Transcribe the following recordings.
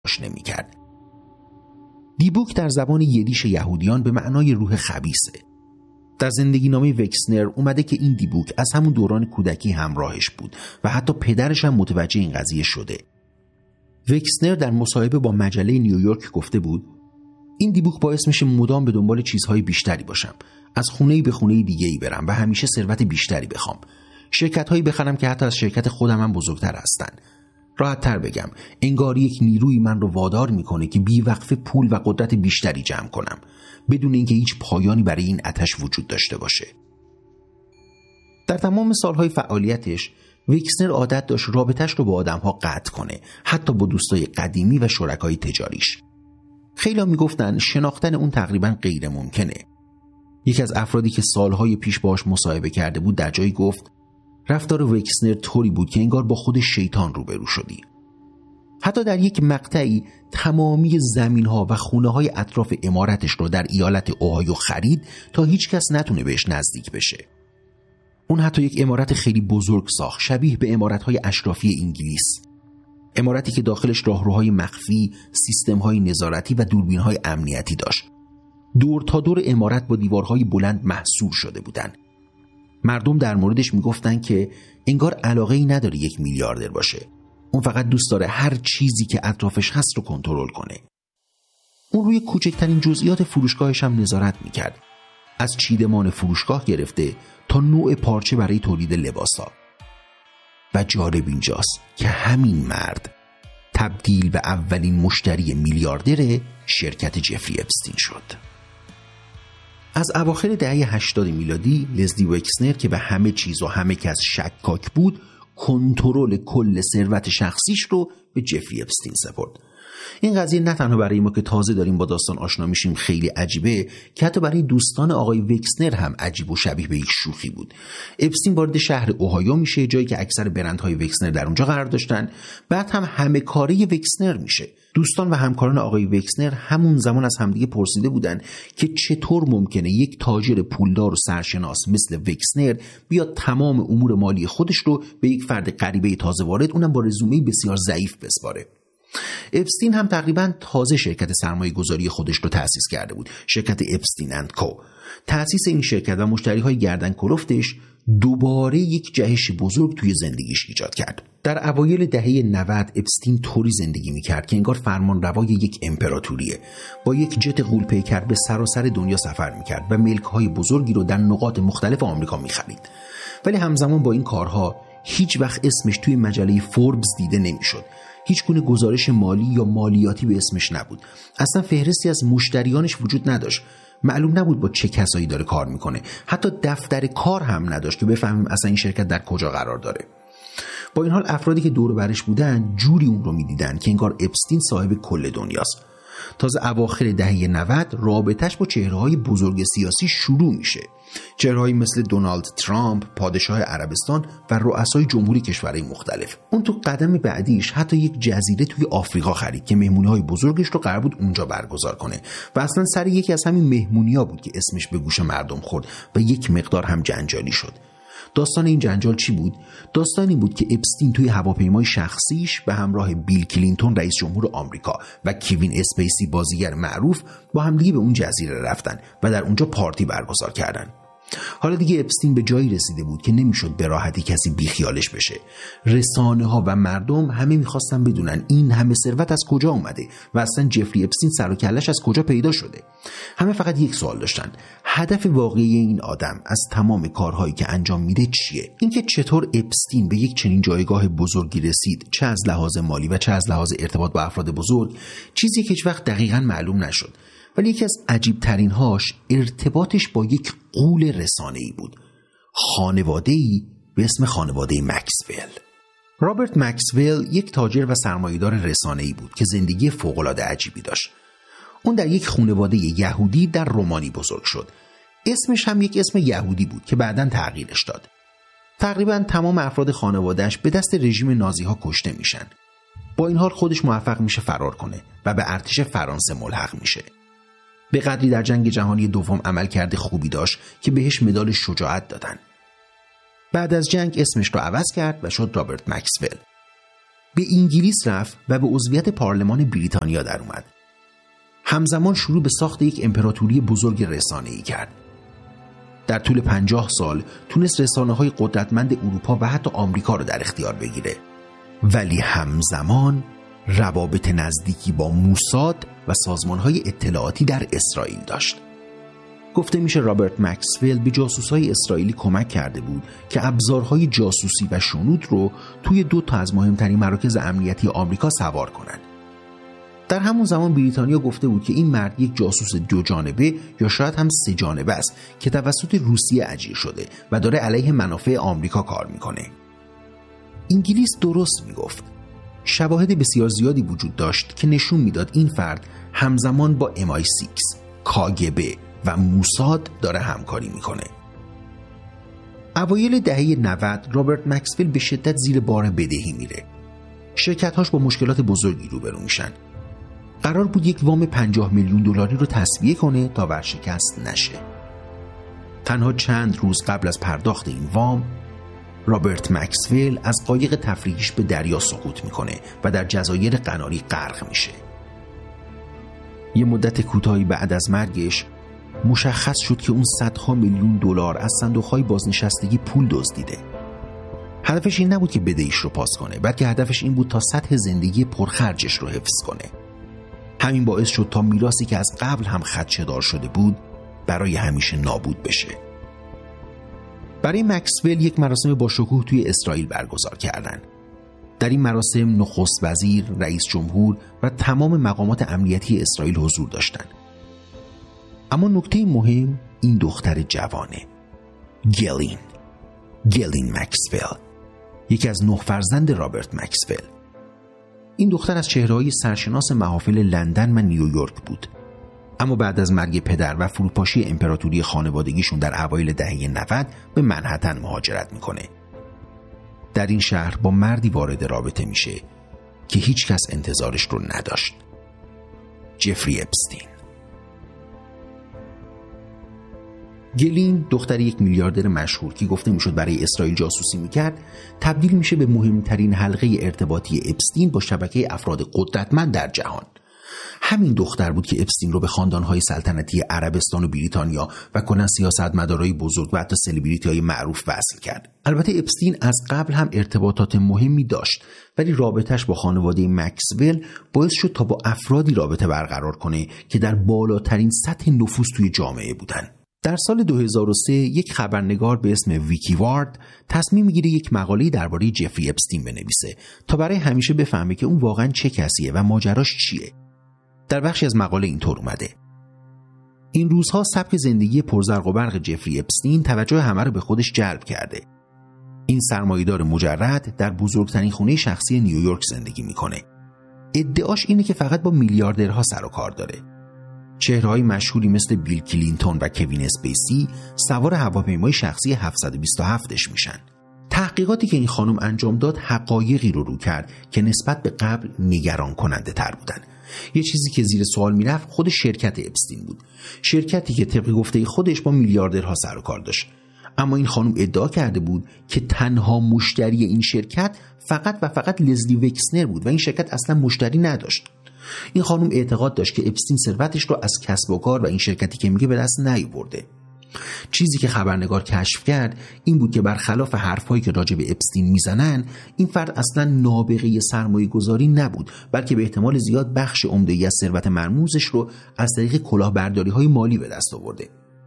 نمی‌کرد. دیبوک در زبان یدیش یهودیان به معنای روح خبیثه. در زندگی نامه وکسنر اومده که این دیبوک از همون دوران کودکی همراهش بود و حتی پدرش هم متوجه این قضیه شده. وکسنر در مصاحبه با مجله نیویورک گفته بود این دیبوک باعث میشه مدام به دنبال چیزهای بیشتری باشم، از خونه‌ای به خونه‌ی دیگه‌ای برم و همیشه ثروت بیشتری بخوام، شرکت‌هایی بخرم که حتی از شرکت خودم هم بزرگتر هستن. راحت‌تر بگم، انگار یک نیروی من رو وادار میکنه که بی‌وقفه پول و قدرت بیشتری جمع کنم بدون اینکه هیچ پایانی برای این آتش وجود داشته باشه. در تمام سالهای فعالیتش وکسنر عادت داشت رابطش رو با آدم‌ها قطع کنه، حتی با دوستای قدیمی و شرکای تجاریش. خیلی‌ها میگفتن شناختن اون تقریباً غیر ممکنه. یکی از افرادی که سالهای پیش باهاش مصاحبه کرده بود در جایی گفت رفتار وکسنر طوری بود که انگار با خود شیطان روبرو شدی. حتی در یک مقطعی تمامی زمین‌ها و خونه‌های اطراف عمارتش رو در ایالت اوهایو خرید تا هیچ کس نتونه بهش نزدیک بشه. اون حتی یک عمارت خیلی بزرگ ساخت، شبیه به عمارت‌های اشرافی انگلیس. عمارتی که داخلش راهروهای مخفی، سیستم‌های نظارتی و دوربین‌های امنیتی داشت. دور تا دور عمارت با دیوارهای بلند محصور شده بودن. مردم در موردش میگفتن که انگار علاقه‌ای نداره یک میلیاردر باشه. اون فقط دوست داره هر چیزی که اطرافش هست رو کنترل کنه. اون روی کوچکترین جزئیات فروشگاهش هم نظارت میکرد. از چیدمان فروشگاه گرفته تا نوع پارچه برای تولید لباسا. و جالب اینجاست که همین مرد تبدیل به اولین مشتری میلیاردر شرکت جفری اپستین شد. از اواخر دهه 80 میلادی لزلی وکسنر که به همه چیز و همه کس شکاک بود، کنترل کل ثروت شخصیش رو به جفری اپستین سپرد. این قضیه نه تنها برای ما که تازه داریم با داستان آشنا میشیم خیلی عجیبه، که حتی برای دوستان آقای وکسنر هم عجیب و شبیه به یک شوخی بود. اپستین وارد شهر اوهایو میشه، جایی که اکثر برندهای وکسنر در اونجا قرار داشتن. بعد هم همه کاری وکسنر میشه. دوستان و همکاران آقای وکسنر همون زمان از همدیگه پرسیده بودن که چطور ممکنه یک تاجر پولدار و سرشناس مثل وکسنر بیاد تمام امور مالی خودش رو به یک فرد غریبه تازه وارد، اونم با رزومه بسیار ضعیف بسپاره. اپستین هم تقریباً تازه شرکت سرمایه گذاری خودش رو تأسیس کرده بود، شرکت اپستین اند کو. تأسیس این شرکت و مشتریهای گردن کلفتش دوباره یک جهش بزرگ توی زندگیش ایجاد کرد. در اوایل دهه 90 اپستین طوری زندگی میکرد که انگار فرمان روای یک امپراتوریه. با یک جت غول‌پیکر به سراسر دنیا سفر میکرد و ملک‌های بزرگی رو در نقاط مختلف آمریکا میخرید. ولی همزمان با این کارها هیچ وقت اسمش توی مجله فوربس دیده نمیشد. هیچ گونه گزارش مالی یا مالیاتی به اسمش نبود. اصلا فهرستی از مشتریانش وجود نداشت. معلوم نبود با چه کسایی داره کار میکنه. حتی دفتر کار هم نداشت که بفهمیم اصلا این شرکت در کجا قرار داره. با این حال افرادی که دور و برش بودن جوری اون رو میدیدن که انگار اپستین صاحب کل دنیاست. تازه اواخر دهه 90 رابطش با چهره‌های بزرگ سیاسی شروع میشه. چهره‌هایی مثل دونالد ترامپ، پادشاه عربستان و رؤسای جمهوری کشورهای مختلف. اون تو قدم بعدیش حتی یک جزیره توی آفریقا خرید که مهمونی‌های بزرگش رو قرار بود اونجا برگزار کنه و اصلا سر یکی از همین مهمونی‌ها بود که اسمش به گوش مردم خورد و یک مقدار هم جنجالی شد. داستان این جنجال چی بود؟ داستانی بود که اپستین توی هواپیمای شخصیش به همراه بیل کلینتون رئیس جمهور آمریکا و کوین اسپیسی بازیگر معروف با همدیگه به اون جزیره رفتن و در اونجا پارتی برگزار کردن. حالا دیگه اپستین به جایی رسیده بود که نمیشد به راحتی کسی بیخیالش بشه. رسانه‌ها و مردم همه میخواستن بدونن این همه ثروت از کجا اومده و اصلا جفری اپستین سر و کله‌اش از کجا پیدا شده. همه فقط یک سوال داشتن: هدف واقعی این آدم از تمام کارهایی که انجام میده چیه؟ اینکه چطور اپستین به یک چنین جایگاه بزرگی رسید، چه از لحاظ مالی و چه از لحاظ ارتباط با افراد بزرگ، چیزی که هیچ وقت دقیقاً معلوم نشد. ولی یکی از عجیب ترین هاش ارتباطش با یک غول رسانه‌ای بود. خانواده‌ای به اسم خانواده مکسول. رابرت مکسول یک تاجر و سرمایه‌دار رسانه‌ای بود که زندگی فوق‌العاده عجیبی داشت. اون در یک خانواده یهودی در رومانی بزرگ شد. اسمش هم یک اسم یهودی بود که بعداً تغییرش داد. تقریباً تمام افراد خانواده‌اش به دست رژیم نازی‌ها کشته میشن. با این حال خودش موفق میشه فرار کنه و به ارتش فرانسه ملحق میشه. به قدری در جنگ جهانی دوم عملکرد خوبی داشت که بهش مدال شجاعت دادن. بعد از جنگ اسمش رو عوض کرد و شد رابرت مکسول. به انگلیس رفت و به عضویت پارلمان بریتانیا در اومد. همزمان شروع به ساخت یک امپراتوری بزرگ رسانه‌ای کرد. در طول 50 سال تونست رسانه‌های قدرتمند اروپا و حتی آمریکا رو در اختیار بگیره، ولی همزمان روابط نزدیکی با موساد و سازمان‌های اطلاعاتی در اسرائیل داشت. گفته میشه رابرت مکسول به جاسوس‌های اسرائیلی کمک کرده بود که ابزارهای جاسوسی و شنود رو توی 2 تا از مهمترین مراکز امنیتی آمریکا سوار کنند. در همون زمان بریتانیا گفته بود که این مرد یک جاسوس 2 جانبه یا شاید هم 3 جانبه است که توسط روسیه اجیر شده و داره علیه منافع آمریکا کار میکنه. انگلیس درست میگفت. شواهد بسیار زیادی وجود داشت که نشون میداد این فرد همزمان با MI6، KGB و موساد داره همکاری میکنه. اوایل دهه 90 رابرت مکسول به شدت زیر بار بدهی میره. شرکت‌هاش با مشکلات بزرگی روبرو میشن. قرار بود یک وام 50 میلیون دلاری رو تسویه کنه تا ورشکست نشه. تنها چند روز قبل از پرداخت این وام، رابرت مکسول از قایق تفریحیش به دریا سقوط میکنه و در جزایر قناری غرق میشه. یه مدت کوتاهی بعد از مرگش مشخص شد که اون صدها میلیون دلار از صندوق‌های بازنشستگی پول دزدیده. هدفش این نبود که بدهیش رو پاس کنه، بلکه هدفش این بود تا سطح زندگی پرخرجش رو حفظ کنه. همین باعث شد تا میراثی که از قبل هم خدشه‌دار شده بود برای همیشه نابود بشه. برای مکسول یک مراسم با شکوه توی اسرائیل برگزار کردن. در این مراسم نخست وزیر، رئیس جمهور و تمام مقامات امنیتی اسرائیل حضور داشتند. اما نکته مهم این دختر جوانه، گلین مکسول، یکی از 9 فرزند رابرت مکسول. این دختر از چهره‌های سرشناس محافل لندن و نیویورک بود. اما بعد از مرگ پدر و فروپاشی امپراتوری خانوادگیشون در اوایل دهه 90 به منهتن مهاجرت میکنه. در این شهر با مردی وارد رابطه میشه که هیچ کس انتظارش رو نداشت. جفری اپستین. گلین دختر یک میلیاردر مشهور که گفته میشد برای اسرائیل جاسوسی میکرد، تبدیل میشه به مهمترین حلقه ارتباطی اپستین با شبکه افراد قدرتمند در جهان. همین دختر بود که اپستین رو به خاندانهای سلطنتی عربستان و بریتانیا و کلاً سیاستمدارای بزرگ و حتی سلبریتی‌های معروف وصل کرد. البته اپستین از قبل هم ارتباطات مهمی داشت، ولی رابطش با خانواده مکسول باعث شد تا با افرادی رابطه برقرار کنه که در بالاترین سطح نفوذ توی جامعه بودن. در سال 2003 یک خبرنگار به اسم ویکی وارد تصمیم میگیره یک مقاله درباره جفری اپستین بنویسه تا برای همیشه بفهمه که اون واقعاً چه کسیه و ماجراش چیه. در بخشی از مقاله اینطور اومده: این روزها سبک زندگی پرزرق و برق جفری اپستین توجه همه رو به خودش جلب کرده. این سرمایه‌دار مجرد در بزرگترین خونه شخصی نیویورک زندگی میکنه. ادعاش اینه که فقط با میلیاردرها سر و کار داره. چهره‌های مشهوری مثل بیل کلینتون و کوین اسپیسی سوار هواپیمای شخصی 727ش میشن. تحقیقاتی که این خانم انجام داد حقایقی رو کرد که نسبت به قبل نگران کننده تر بودن. یه چیزی که زیر سوال میرفت خود شرکت اپستین بود، شرکتی که طبق گفته خودش با میلیاردرها سر و کار داشت. اما این خانم ادعا کرده بود که تنها مشتری این شرکت فقط لزلی وکسنر بود و این شرکت اصلا مشتری نداشت. این خانم اعتقاد داشت که اپستین ثروتش رو از کسب و کار و این شرکتی که میگه به دست نیاورده. چیزی که خبرنگار کشف کرد این بود که برخلاف حرفایی که راجع به اپستین میزنن، این فرد اصلا نابغه سرمایه گذاری نبود، بلکه به احتمال زیاد بخش عمده‌ای از ثروت مرموزش رو از طریق کلاهبرداری‌های مالی به دست آورده.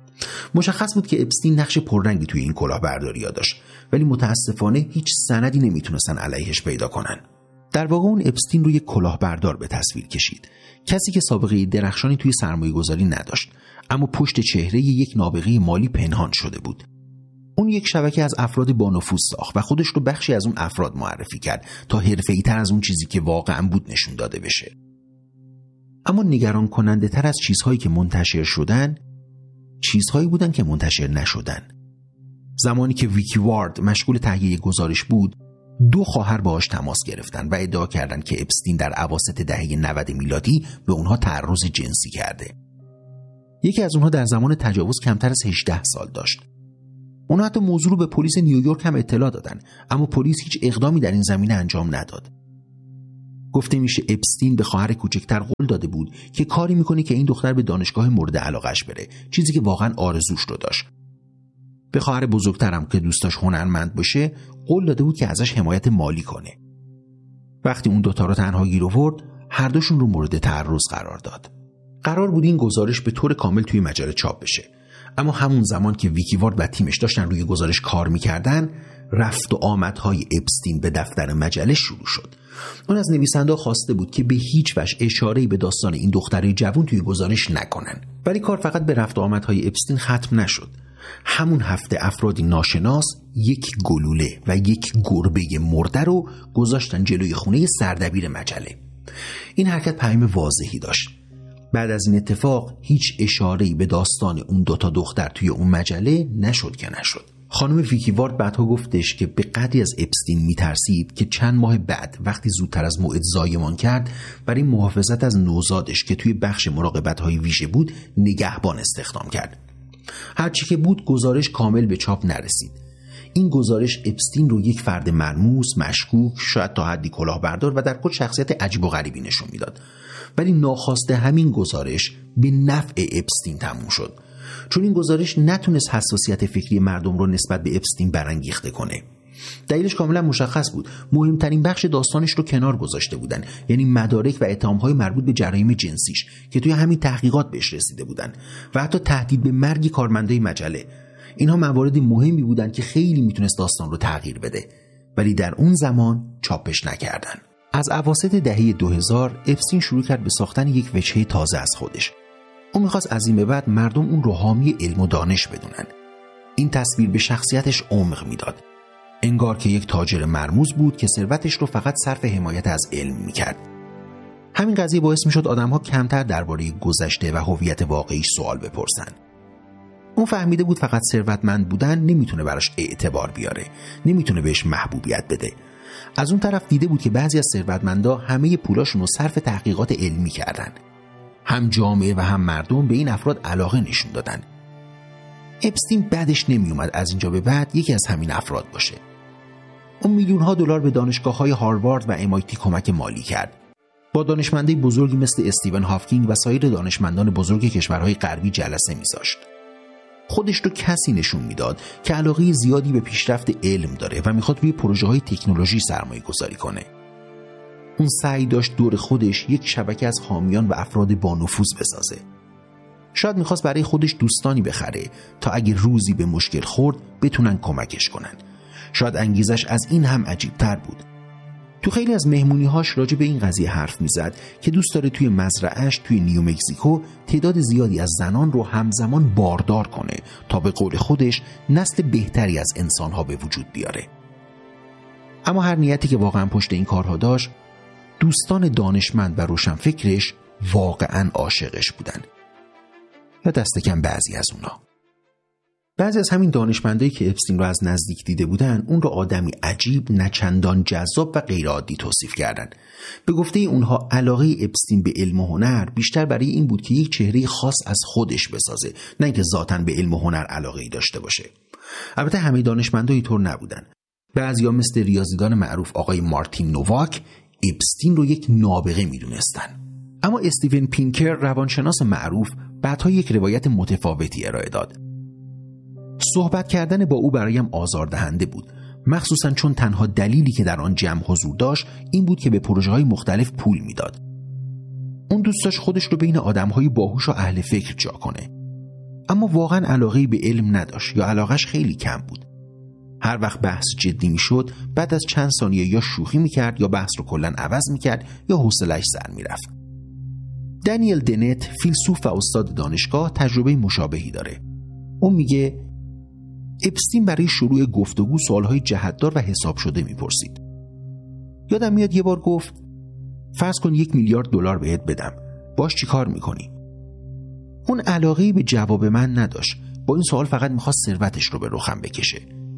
مشخص بود که اپستین نقش پررنگی توی این کلاهبرداری‌ها داشت، ولی متاسفانه هیچ سندی نمیتونستن علیهش پیدا کنن. در واقع اون اپستین رو یک کلاهبردار به تصویر کشید، کسی که سابقه درخشانی توی سرمایه‌گذاری نداشت، اما پشت چهره یک نابغه مالی پنهان شده بود. اون یک شبکه از افراد با نفوذ ساخت و خودش رو بخشی از اون افراد معرفی کرد تا حرفه‌ای‌تر از اون چیزی که واقعاً بود نشون داده بشه. اما نگران کننده تر از چیزهایی که منتشر شدن، چیزهایی بودن که منتشر نشدن. زمانی که ویکی وارد مشغول تهیه گزارش بود، 2 خواهر باهاش تماس گرفتن و ادعا کردن که اپستین در اواسط دهه 90 میلادی به اونها تعرض جنسی کرده. یکی از اونها در زمان تجاوز کمتر از 18 سال داشت. اونها حتی موضوع رو به پلیس نیویورک هم اطلاع دادن، اما پلیس هیچ اقدامی در این زمینه انجام نداد. گفته میشه اپستین به خواهر کوچکتر قول داده بود که کاری میکنه که این دختر به دانشگاه مورد علاقش بره، چیزی که واقعا آرزوش رو داشت. به خواهر بزرگترم که دوست داشت هنرمند باشه قول داده بود که ازش حمایت مالی کنه. وقتی اون دوتا رو تنها گیر آورد، هر دوشون رو مورد تعرض قرار داد. قرار بود این گزارش به طور کامل توی مجله چاپ بشه، اما همون زمان که ویکی وارد و تیمش داشتن روی گزارش کار میکردن، رفت و آمدهای اپستین به دفتر مجله شروع شد. اون از نویسنده خواسته بود که به هیچ وجه اشاره‌ای به داستان این دختر جوان توی گزارش نکنن. ولی کار فقط به رفت و آمدهای اپستین ختم نشد. همون هفته افرادی ناشناس یک گلوله و یک گربه مرده رو گذاشتن جلوی خونه سردبیر مجله. این حرکت پیام واضحی داشت. بعد از این اتفاق هیچ اشاره‌ای به داستان اون دوتا دختر توی اون مجله نشد که نشد. خانم ویکی وارد بعدها گفتش که به قدری از اپستین میترسید که چند ماه بعد وقتی زودتر از موعد زایمان کرد، برای محافظت از نوزادش که توی بخش مراقبت‌های ویژه بود نگهبان استخدام کرد. هرچی که بود گزارش کامل به چاپ نرسید. این گزارش اپستین رو یک فرد مرموز، مشکوک، شاید تا حدی کلاهبردار و در کل شخصیت عجیب و غریبی نشون میداد. ولی ناخواسته همین گزارش به نفع اپستین تموم شد، چون این گزارش نتونست حساسیت فکری مردم رو نسبت به اپستین برانگیخته کنه. دلیلش کاملا مشخص بود. مهمترین بخش داستانش رو کنار گذاشته بودن، یعنی مدارک و اتهام‌های مربوط به جرایم جنسیش که توی همین تحقیقات بهش رسیده بودن و حتی تهدید به مرگ کارمندای مجله. اینها موارد مهمی بودن که خیلی میتونست داستان رو تغییر بده، ولی در اون زمان چاپش نکردن. از اواسط دهه 2000 اپستین شروع کرد به ساختن یک وجهه تازه از خودش. اون میخواست از این به بعد مردم اون رو حامی علم و دانش بدونن. این تصویر به شخصیتش عمق میداد. انگار که یک تاجر مرموز بود که ثروتش رو فقط صرف حمایت از علم میکرد. همین قضیه باعث میشد آدم‌ها کمتر درباره گذشته و هویت واقعیش سوال بپرسن. اون فهمیده بود فقط ثروتمند بودن نمیتونه براش اعتبار بیاره، نمیتونه بهش محبوبیت بده. از اون طرف دیده بود که بعضی از ثروتمندا همه پولاشون رو صرف تحقیقات علمی کردن. هم جامعه و هم مردم به این افراد علاقه نشون دادن. اپستین بعدش نمیومد از اینجا به بعد یکی از همین افراد باشه. اون میلیون‌ها دلار به دانشگاه‌های هاروارد و MIT کمک مالی کرد. با دانشمندای بزرگی مثل استیون هاکینگ و سایر دانشمندان بزرگ کشورهای غربی جلسه می‌ذاشت. خودش رو کسی نشون میداد که علاقه زیادی به پیشرفت علم داره و میخواد روی پروژه‌های تکنولوژی سرمایه گذاری کنه. اون سعی داشت دور خودش یک شبکه از حامیان و افراد با نفوذ بسازه. شاید میخواست برای خودش دوستانی بخره تا اگه روزی به مشکل خورد بتونن کمکش کنن. شاید انگیزش از این هم عجیب‌تر بود. تو خیلی از مهمونی‌هاش راجع به این قضیه حرف میزد که دوست داره توی مزرعه‌اش توی نیومکزیکو تعداد زیادی از زنان رو همزمان باردار کنه تا به قول خودش نسل بهتری از انسان‌ها به وجود بیاره. اما هر نیتی که واقعا پشت این کارها داشت، دوستان دانشمند و روشنفکرش واقعا عاشقش بودن. یا دست کم بعضی از اونا. بعضی از همین دانشمندایی که اپستین رو از نزدیک دیده بودن اون رو آدمی عجیب، نچندان جذاب و غیرعادی توصیف کردن. به گفته اونها علاقه اپستین به علم و هنر بیشتر برای این بود که یک چهره خاص از خودش بسازه، نه اینکه ذاتاً به علم و هنر علاقه‌ای داشته باشه. البته همه دانشمندا اینطور نبودن. بعضیا مثل ریاضیدان معروف آقای مارتین نوواک اپستین رو یک نابغه میدونستن. اما استیون پینکر روانشناس معروف بعدها یک روایت متفاوتی ارائه داد. صحبت کردن با او برایم آزاردهنده بود، مخصوصا چون تنها دلیلی که در آن جمع حضور داشت این بود که به پروژه‌های مختلف پول میداد. اون دوست داشت خودش رو بین آدم‌های باهوش و اهل فکر جا کنه، اما واقعا علاقه‌ای به علم نداشت یا علاقه‌اش خیلی کم بود. هر وقت بحث جدی میشد بعد از چند ثانیه یا شوخی میکرد یا بحث رو کلاً عوض میکرد یا حوصله‌اش سر میرفت. دانیل دنت، فیلسوف و استاد دانشگاه، تجربه مشابهی داره. اون میگه اپستین برای شروع گفتگو سوالهای جهتدار و حساب شده میپرسید. یادم میاد یه بار گفت فرض کن 1 میلیارد دلار بهت بدم، باش چی کار میکنی؟ اون علاقه‌ای به جواب من نداشت، با این سوال فقط میخواست ثروتش رو به رخم بکشه.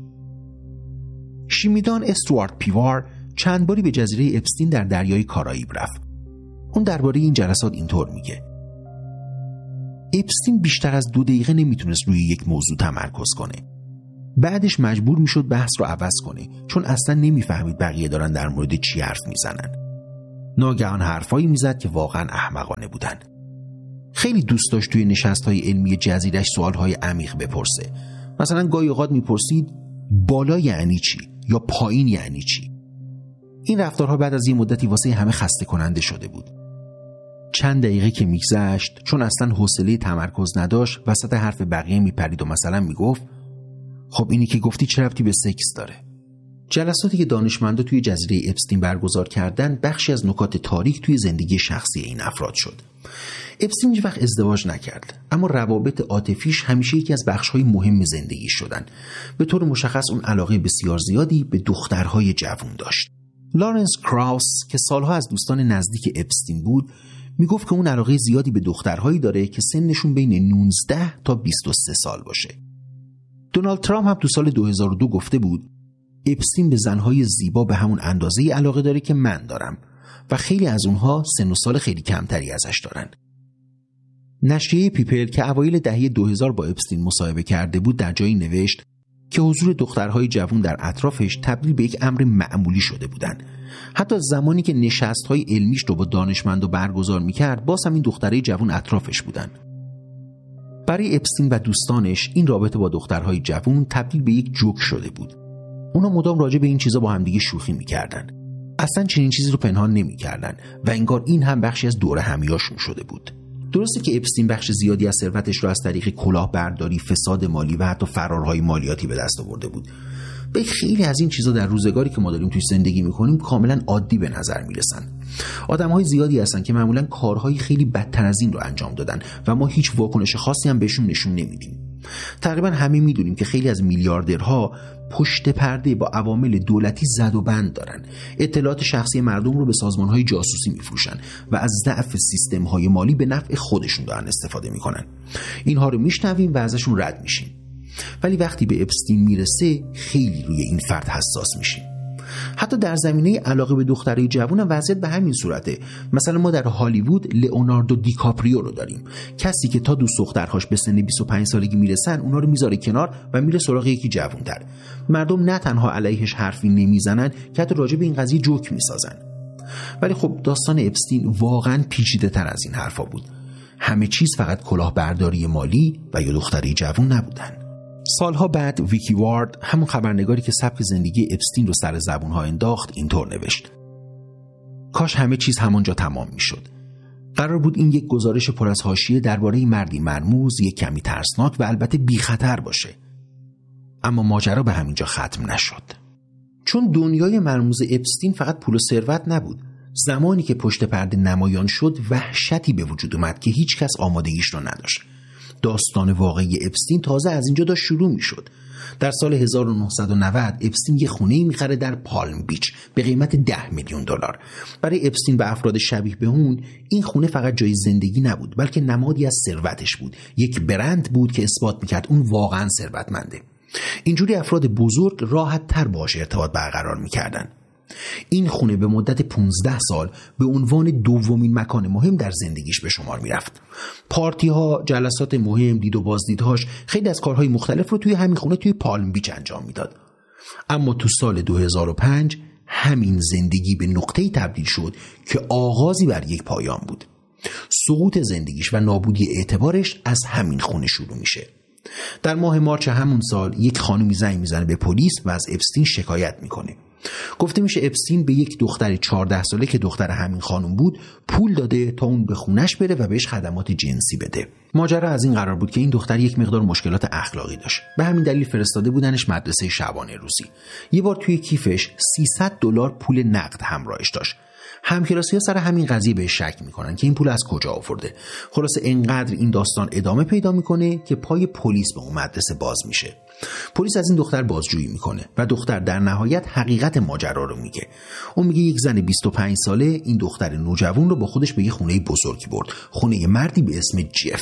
شیمیدان استوارت پیوار چند باری به جزیره اپستین در دریای کارائیب رفت. اون درباره این جلسات اینطور میگه: اپستین بیشتر از 2 دقیقه نمیتونست روی یک موضوع تمرکز کنه. بعدش مجبور میشد بحث رو عوض کنه چون اصلا نمیفهمید بقیه دارن در مورد چی حرف میزنن. ناگهان حرفایی میزد که واقعا احمقانه بودن. خیلی دوست داشت توی نشست‌های علمی جزیره‌اش سوال‌های عمیق بپرسه. مثلا گاهی اوقات میپرسید بالا یعنی چی یا پایین یعنی چی. این رفتارها بعد از یه مدتی واسه همه خسته کننده شده بود. چند دقیقه که میگذشت، چون اصلا حوصله تمرکز نداشت، وسط حرف بقیه میپرید و مثلا میگفت خب اینی که گفتی چه ربطی به سکس داره؟ جلساتی که دانشمندا توی جزیره اپستین برگزار کردن بخشی از نکات تاریک توی زندگی شخصی این افراد شد. اپستین هیچ وقت ازدواج نکرد، اما روابط عاطفیش همیشه یکی از بخش‌های مهم زندگیش شدن. به طور مشخص اون علاقه بسیار زیادی به دخترهای جوان داشت. لارنس کراوس که سالها از دوستان نزدیک اپستین بود، میگفت که اون علاقه زیادی به دخترهایی داره که سنشون بین 19 تا 23 سال باشه. دونالد ترامپ هم تو سال 2002 گفته بود اپستین به زنهای زیبا به همون اندازه علاقه داره که من دارم و خیلی از اونها سن و سال خیلی کمتری ازش دارن. نشریه پیپل که اوایل دهه 2000 با اپستین مصاحبه کرده بود در جایی نوشت که حضور دخترهای جوان در اطرافش تبدیل به یک امر معمولی شده بودن. حتی زمانی که نشست‌های علمیش رو با دانشمندا برگزار می‌کرد، باز هم این دخترای جوان اطرافش بودن. برای اپستین و دوستانش این رابطه با دخترهای جوان تبدیل به یک جوک شده بود. اونا مدام راجع به این چیزا با همدیگه شوخی می‌کردن. اصلا چنین چیزی رو پنهان نمی‌کردن و انگار این هم بخشی از دوره همیاشون شده بود. درسته که اپستین بخش زیادی از ثروتش رو از طریق کلاهبرداری، فساد مالی و حتی فرارهای مالیاتی به دست آورده بود. به خیلی از این چیزا در روزگاری که ما داریم توی زندگی می‌کنیم کاملا عادی به نظر میرسن. آدم‌های زیادی هستن که معمولا کارهای خیلی بدتر از این رو انجام دادن و ما هیچ واکنش خاصی هم بهشون نشون نمیدیم. تقریبا همه میدونیم که خیلی از میلیاردرها پشت پرده با عوامل دولتی زد و بند دارن. اطلاعات شخصی مردم رو به سازمان‌های جاسوسی میفروشن و از ضعف سیستم‌های مالی به نفع خودشون دارن استفاده میکنن. اینها رو میشنویم و ازشون رد میشیم. ولی وقتی به اپستین میرسه خیلی روی این فرد حساس میشیم. حتی در زمینه علاقه به دخترای جوان هم وضعیت به همین صورته. مثلا ما در هالیوود لئوناردو دیکاپریو رو داریم، کسی که تا دوست دخترهاش به سن 25 سالگی میرسن اونا رو میذاره کنار و میره سراغ یکی جوان‌تر. مردم نه تنها علیهش حرفی نمیزنن که حتی راجع به این قضیه جوک میسازن. ولی خب داستان اپستین واقعا پیچیده‌تر از این حرفا بود. همه چیز فقط کلاهبرداری مالی و یا دختری جوان نبودن. سالها بعد ویکی وارد، همون خبرنگاری که سبک زندگی اپستین رو سر زبونها انداخت، اینطور نوشت: کاش همه چیز همونجا تمام میشد. قرار بود این یک گزارش پر از حاشیه درباره مردی مرموز، یک کمی ترسناک و البته بی خطر باشه. اما ماجرا به همینجا ختم نشد. چون دنیای مرموز اپستین فقط پول و ثروت نبود. زمانی که پشت پرده نمایان شد، وحشتی به وجود اومد که هیچ کس آمادگیش رو نداشت. داستان واقعی اپستین تازه از اینجا داشت شروع می شد. در سال 1990 اپستین یه خونه‌ای می‌خره در پالم بیچ به قیمت $10 میلیون. برای اپستین و افراد شبیه به اون، این خونه فقط جای زندگی نبود، بلکه نمادی از ثروتش بود. یک برند بود که اثبات می‌کرد اون واقعاً ثروتمنده. اینجوری افراد بزرگ راحت‌تر باهاش ارتباط برقرار می‌کردن. این خونه به مدت 15 سال به عنوان دومین مکان مهم در زندگیش به شمار میرفت. پارتی ها، جلسات مهم، دید و بازدیدهاش، خیلی از کارهای مختلف رو توی همین خونه توی پالم بیچ انجام میداد. اما تو سال 2005 همین زندگی به نقطه‌ای تبدیل شد که آغازی بر یک پایان بود. سقوط زندگیش و نابودی اعتبارش از همین خونه شروع میشه. در ماه مارچ همون سال یک خانمی زنگ میزنه به پلیس و از اپستین شکایت میکنه. گفته میشه اپستین به یک دختر 14 ساله که دختر همین خانم بود پول داده تا اون به خونش بره و بهش خدمات جنسی بده. ماجرا از این قرار بود که این دختر یک مقدار مشکلات اخلاقی داشت. به همین دلیل فرستاده بودنش مدرسه شبانه روزی. یه بار توی کیفش $300 پول نقد همراهش داشت. همکلاسی‌ها سر همین قضیه بهش شک میکنن که این پول از کجا آورده. خلاصه اینقدر این داستان ادامه پیدا میکنه که پای پلیس به اون مدرسه باز میشه. پلیس از این دختر بازجویی میکنه و دختر در نهایت حقیقت ماجرا رو میگه. اون میگه یک زن 25 ساله این دختر نوجوان رو با خودش به یه خونه بزرگی برد، خونه مردی به اسم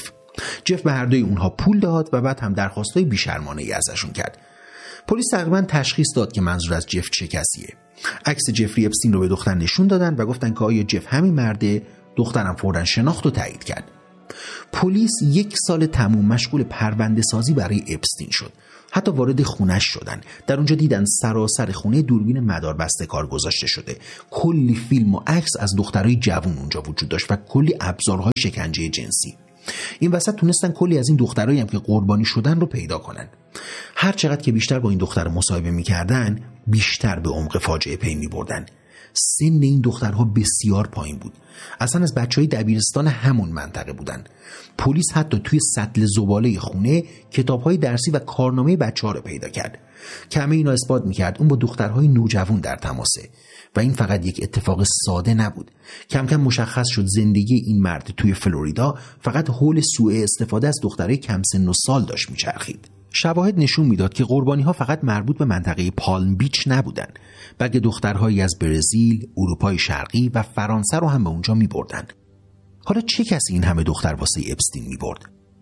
جف به هر دوی اونها پول داد و بعد هم درخواستای بی‌شرمانه‌ای ازشون کرد. پلیس تقریبا تشخیص داد که منظور از جف چه کسیه. عکس جفری اپستین رو به دختر نشون دادن و گفتن که آیا جف همین مرده. دخترم فوراً شناخت و تایید کرد. پلیس 1 سال تموم مشغول پرونده سازی برای اپستین شد. حتی وارد خونش شدن. در اونجا دیدن سراسر خونه دوربین مداربسته کار گذاشته شده. کلی فیلم و عکس از دخترای جوان اونجا وجود داشت و کلی ابزارهای شکنجه جنسی. این وسط تونستن کلی از این دخترایی هم که قربانی شدن رو پیدا کنن. هر چقدر که بیشتر با این دختر مصاحبه می‌کردن، بیشتر به عمق فاجعه پی می‌بردن. سن این دخترها بسیار پایین بود. اصلا از بچهای دبیرستان همون منطقه بودن. پلیس حتی توی سطل زباله خونه کتاب‌های درسی و کارنامه بچه‌ها رو پیدا کرد. که همه اینا اثبات می‌کرد اون با دخترهای نوجوان در تماسه. و این فقط یک اتفاق ساده نبود. کم کم مشخص شد زندگی این مرد توی فلوریدا فقط حول سوء استفاده از دخترای کم سن و سال داشت میچرخید. شواهد نشون میداد که قربانی‌ها فقط مربوط به منطقه پالم بیچ نبودن، بلکه دخترهایی از برزیل، اروپای شرقی و فرانسه رو هم به اونجا میبردن. حالا چه کسی این همه دختر واسه اپستین میبرد؟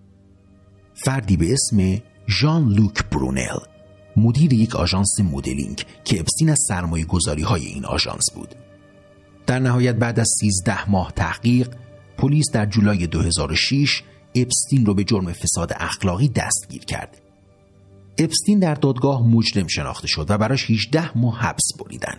فردی به اسم ژان لوک برونل، مدیر یک آژانس مدلینگ که اپستین از سرمایه‌گذاری‌های این آژانس بود. در نهایت بعد از 13 ماه تحقیق، پلیس در جولای 2006 اپستین رو به جرم فساد اخلاقی دستگیر کرد. اپستین در دادگاه مجرم شناخته شد و براش 18 ماه حبس بریدن.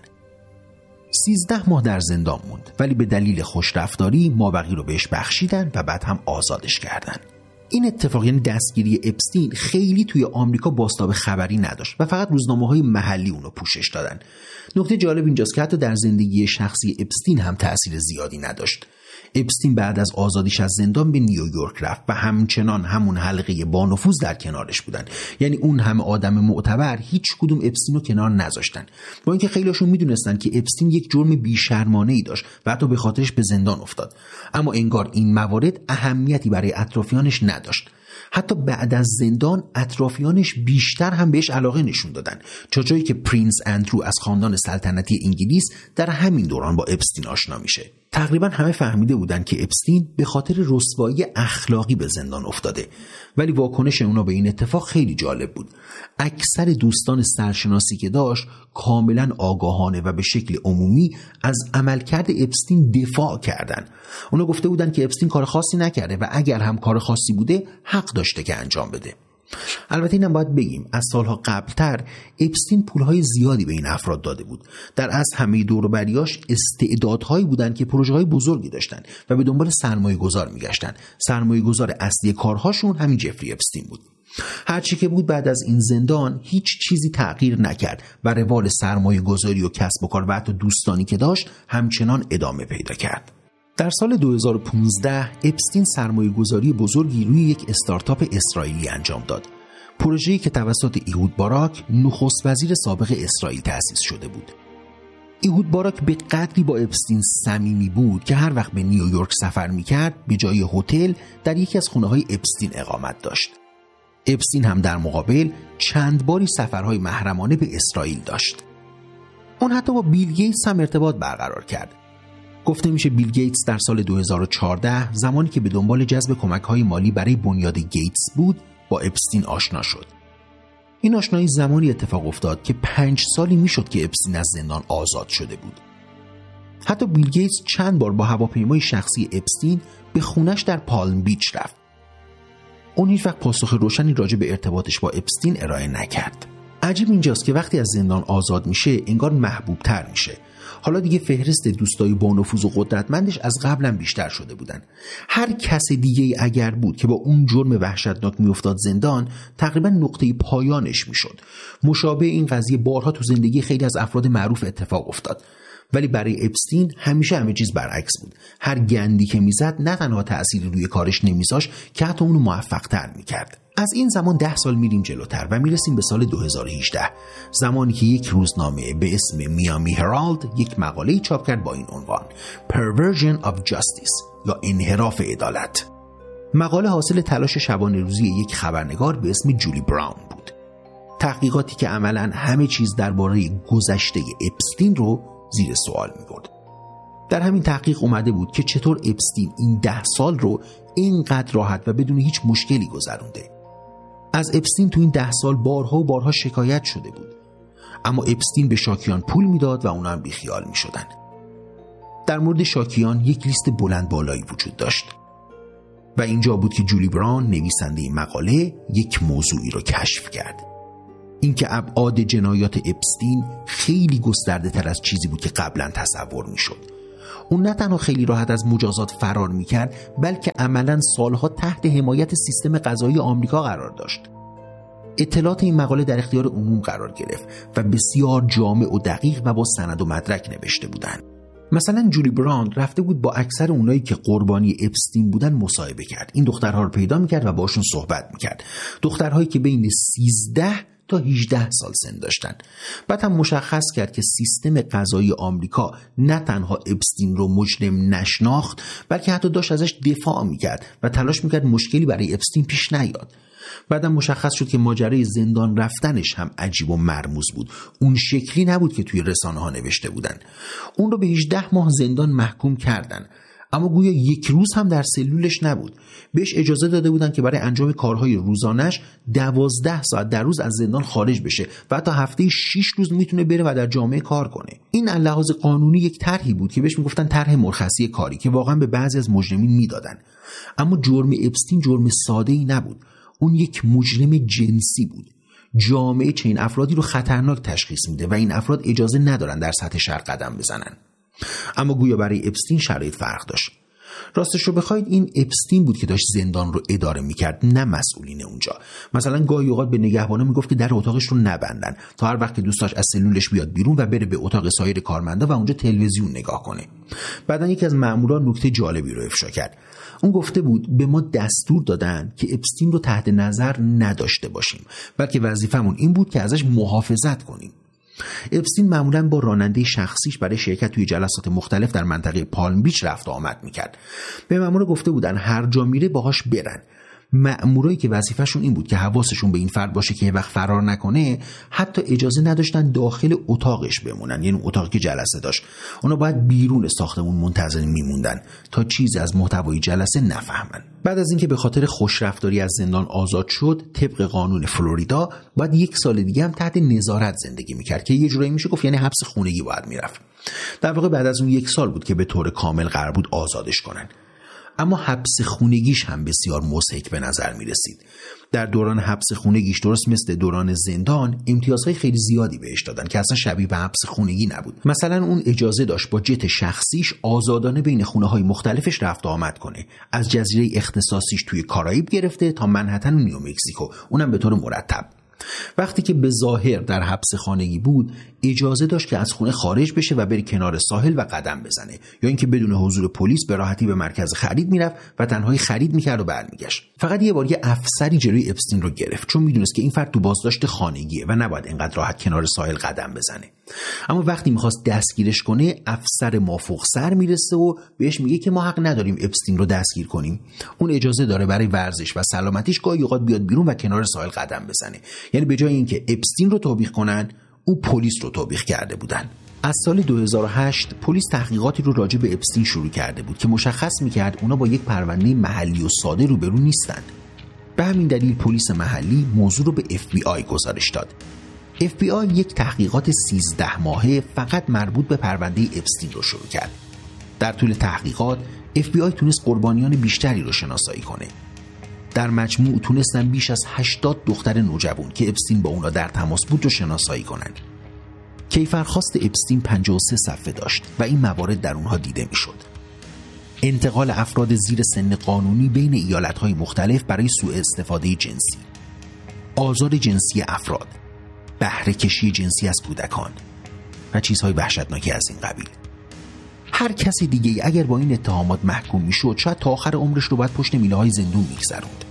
13 ماه در زندان موند، ولی به دلیل خوشرفتاری مابقی رو بهش بخشیدن و بعد هم آزادش کردن. این اتفاق، یعنی دستگیری اپستین، خیلی توی آمریکا بازتاب خبری نداشت و فقط روزنامه‌های محلی اونو پوشش دادن. نکته جالب اینجاست که حتی در زندگی شخصی اپستین هم تأثیر زیادی نداشت. اپستین بعد از آزادیش از زندان به نیویورک رفت و همچنان همون حلقه با نفوذ در کنارش بودن. یعنی اون همه آدم معتبر هیچ کدوم اپستین رو کنار نذاشتن، با اینکه خیلیشون میدونستن که اپستین یک جرم بی‌شرمانه‌ای داشت و حتی به خاطرش به زندان افتاد. اما انگار این موارد اهمیتی برای اطرافیانش نداشت. حتی بعد از زندان اطرافیانش بیشتر هم بهش علاقه نشون دادن، جایی که پرینس اندرو از خاندان سلطنتی انگلیس در همین دوران با اپستین آشنا میشه. تقریبا همه فهمیده بودن که اپستین به خاطر رسوایی اخلاقی به زندان افتاده، ولی واکنش اونا به این اتفاق خیلی جالب بود. اکثر دوستان سرشناسی که داشت کاملا آگاهانه و به شکل عمومی از عملکرد اپستین دفاع کردن. اونا گفته بودن که اپستین کار خاصی نکرده و اگر هم کار خاصی بوده حق داشته که انجام بده. البته اینم باید بگیم از سالها قبلتر اپستین پولهای زیادی به این افراد داده بود. در اصل همه دور و بریاش استعدادهایی بودن که پروژه‌های بزرگی داشتن و به دنبال سرمایه‌گذار میگشتن. سرمایه‌گذار اصلی کارهاشون همین جفری اپستین بود. هرچی که بود بعد از این زندان هیچ چیزی تغییر نکرد و روال سرمایه‌گذاری و کسب و کار و حتی دوستانی که داشت همچنان ادامه پیدا کرد. در سال 2015 اپستین سرمایه‌گذاری بزرگی روی یک استارتاپ اسرائیلی انجام داد. پروژه‌ای که توسط ایهود باراک، نخست وزیر سابق اسرائیل تأسیس شده بود. ایهود باراک به قدری با اپستین صمیمی بود که هر وقت به نیویورک سفر می‌کرد به جای هتل در یکی از خونه‌های اپستین اقامت داشت. اپستین هم در مقابل چند باری سفرهای محرمانه به اسرائیل داشت. اون حتی با بیل گیتس هم ارتباط برقرار کرد. گفته میشه بیل گیتس در سال 2014 زمانی که به دنبال جذب کمک‌های مالی برای بنیاد گیتس بود با اپستین آشنا شد. این آشنایی زمانی اتفاق افتاد که 5 سالی میشد که اپستین از زندان آزاد شده بود. حتی بیل گیتس چند بار با هواپیمای شخصی اپستین به خونش در پالم بیچ رفت. اون هیچ وقت پاسخ روشنی راجع به ارتباطش با اپستین ارائه نکرد. عجیب اینجاست که وقتی از زندان آزاد میشه انگار محبوب‌تر میشه. حالا دیگه فهرست دوستای با نفوذ و قدرتمندش از قبلا بیشتر شده بودن. هر کس دیگه اگر بود که با اون جرم وحشتناک میافتاد زندان، تقریبا نقطه پایانش میشد. مشابه این قضیه بارها تو زندگی خیلی از افراد معروف اتفاق افتاد. ولی برای اپستین همیشه همه چیز برعکس بود. هر گندی که میزد نه تنها تأثیری روی کارش نمیذاشت که حتی اونو موفق‌تر میکرد. از این زمان 10 سال میریم جلوتر و میرسیم به سال 2018، زمانی که یک روزنامه به اسم میامی هرالد یک مقاله چاپ کرد با این عنوان Perversion of Justice یا انحراف عدالت. مقاله حاصل تلاش شبانه روزی یک خبرنگار به اسم جولی براون بود. تحقیقاتی که عملاً همه چیز درباره گذشته اپستین رو زیر سوال می‌برد. در همین تحقیق اومده بود که چطور اپستین این 10 سال رو اینقدر راحت و بدون هیچ مشکلی گذرونده. از اپستین تو این 10 سال بارها و بارها شکایت شده بود، اما اپستین به شاکیان پول میداد و اونا هم بیخیال میشدن. در مورد شاکیان یک لیست بلند بالایی وجود داشت و اینجا بود که جولی براون نویسنده این مقاله یک موضوعی رو کشف کرد. اینکه ابعاد جنایات اپستین خیلی گسترده تر از چیزی بود که قبلا تصور میشد. اون نه تنها خیلی راحت از مجازات فرار میکرد، بلکه عملاً سالها تحت حمایت سیستم قضایی آمریکا قرار داشت. اطلاعات این مقاله در اختیار عموم قرار گرفت و بسیار جامع و دقیق و با سند و مدرک نوشته بودند. مثلا جولی براند رفته بود با اکثر اونایی که قربانی اپستین بودن مصاحبه کرد. این دخترها رو پیدا میکرد و باشون صحبت میکرد. دخترهایی که بین 13 تا 18 سال سن داشتن. بعد هم مشخص کرد که سیستم قضایی آمریکا نه تنها اپستین رو مجرم نشناخت، بلکه حتی داشت ازش دفاع میکرد و تلاش میکرد مشکلی برای اپستین پیش نیاد. بعدم مشخص شد که ماجرای زندان رفتنش هم عجیب و مرموز بود. اون شکلی نبود که توی رسانه ها نوشته بودن. اون رو به 18 ماه زندان محکوم کردن، اما گویا یک روز هم در سلولش نبود. بهش اجازه داده بودن که برای انجام کارهای روزانش 12 ساعت در روز از زندان خارج بشه و حتی هفته 6 روز میتونه بره و در جامعه کار کنه. این از لحاظ قانونی یک طرحی بود که بهش میگفتن طرح مرخصی کاری، که واقعا به بعضی از مجرمین میدادن. اما جرم اپستین جرم ساده‌ای نبود. اون یک مجرم جنسی بود. جامعه چنین افرادی رو خطرناک تشخیص میده و این افراد اجازه ندارن در سطح شهر قدم بزنن. اما گویا برای اپستین شرایط فرق داشت. راستش رو بخواید این اپستین بود که داشت زندان رو اداره میکرد، نه مسئولین اونجا. مثلا گاهی اوقات به نگهبانا میگفت که در اتاقش رو نبندن تا هر وقت که دوست داشت از سلولش بیاد بیرون و بره به اتاق سایر کارمندا و اونجا تلویزیون نگاه کنه. بعدن یکی از ماموران نکته جالبی رو افشا کرد. اون گفته بود به ما دستور دادن که اپستین رو تحت نظر نداشته باشیم، بلکه وظیفمون این بود که ازش محافظت کنیم. اپستین معمولاً با راننده شخصیش برای شرکت توی جلسات مختلف در منطقه پالم بیچ رفت و آمد میکرد. به مامورا گفته بودن هر جا میره باهاش برن. مامورایی که وظیفه‌شون این بود که حواسشون به این فرد باشه که یه وقت فرار نکنه، حتی اجازه نداشتن داخل اتاقش بمونن، یعنی اتاقی که جلسه داشت. اونا باید بیرون ساختمون منتظر میموندن تا چیزی از محتوای جلسه نفهمن. بعد از اینکه به خاطر خوشرفتاری از زندان آزاد شد، طبق قانون فلوریدا باید 1 سال دیگه هم تحت نظارت زندگی میکرد که یه جورایی میشه گفت یعنی حبس خونگی باید میرفت. در واقع بعد از اون 1 سال بود که به طور کامل قرار بود آزادش کنن. اما حبس خونگیش هم بسیار مضحک به نظر می رسید. در دوران حبس خونگیش درست مثل دوران زندان امتیازهای خیلی زیادی بهش دادن که اصلا شبیه به حبس خونگی نبود. مثلا اون اجازه داشت با جت شخصیش آزادانه بین خونه‌های مختلفش رفت و آمد کنه، از جزیره اختصاصیش توی کارائیب گرفته تا منهتن و نیومکزیکو، اونم به طور مرتب. وقتی که به ظاهر در حبس خانگی بود، اجازه داشت که از خونه خارج بشه و بره کنار ساحل و قدم بزنه، یا اینکه بدون حضور پلیس به راحتی به مرکز خرید میرفت و تنهایی خرید میکرد و برمیگشت. فقط یه بار یه افسری جلوی اپستین رو گرفت، چون میدونست که این فرد تو بازداشت خانگیه و نباید اینقدر راحت کنار ساحل قدم بزنه. اما وقتی میخواست دستگیرش کنه، افسر مافوق سر میرسه و بهش میگه که ما حق نداریم اپستین رو دستگیر کنیم. اون اجازه داره برای ورزش و سلامتیش گاهی اوقات بیاد بیرون و کنار ساحل قدم بزنه. یعنی به جای اینکه اپستین رو توبیخ کنن، او پلیس رو توبیخ کرده بودن. از سال 2008 پلیس تحقیقاتی رو راجع به اپستین شروع کرده بود که مشخص میکرد اونا با یک پرونده محلی و ساده روبرو نیستند. به همین دلیل پلیس محلی موضوع رو به FBI گزارش داد. FBI یک تحقیقات 13 ماهه فقط مربوط به پرونده اپستین رو شروع کرد. در طول تحقیقات FBI تونست قربانیان بیشتری رو شناسایی کنه. در مجموع تونستن بیش از 80 دختر نوجوان که اپستین با اونا در تماس بود رو شناسایی کنن. کیفرخواست اپستین 53 صفحه داشت و این موارد در اونها دیده میشد: انتقال افراد زیر سن قانونی بین ایالت‌های مختلف برای سوء استفاده جنسی، آزار جنسی افراد، بهره کشی جنسی از کودکان و چیزهای وحشتناکی از این قبیل. هر کسی دیگه اگر با این اتهامات محکوم میشد، شاید تا آخر عمرش رو باید پشت میله‌های زندون میگذروند.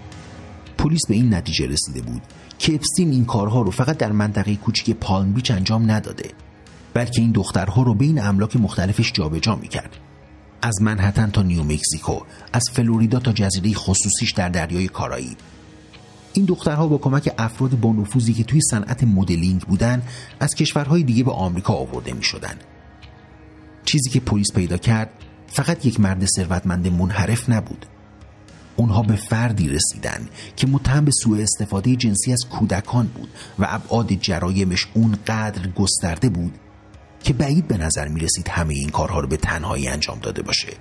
پلیس به این نتیجه رسیده بود که اپستین این کارها رو فقط در منطقه کوچیک پالم بیچ انجام نداده، بلکه این دخترها رو بین املاک مختلفش جابجا میکرد. از منهتن تا نیومکزیکو، از فلوریدا تا جزیره خصوصیش در دریای کارائیب. این دخترها با کمک افراد با نفوذی که توی صنعت مدلینگ بودن، از کشورهای دیگه به آمریکا آورده میشدن. چیزی که پلیس پیدا کرد فقط یک مرد ثروتمند منحرف نبود. اونها به فردی رسیدن که متهم به سوء استفاده جنسی از کودکان بود و ابعاد جرایمش اونقدر گسترده بود که بعید به نظر می رسید همه این کارها رو به تنهایی انجام داده باشه.